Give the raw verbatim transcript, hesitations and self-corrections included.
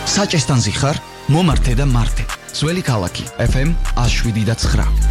საჭესთან ზიხარ, მომართე და მართე. ძველი ქალაქი, ეფ ემ ათს შვიდი და ცხრა.